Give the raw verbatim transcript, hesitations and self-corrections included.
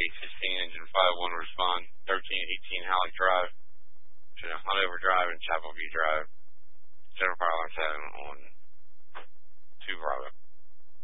eight sixteen engine five one respond, thirteen eighteen Halleck Drive, to Hunover Drive and Chapel View Drive. General Fire Alarm seven on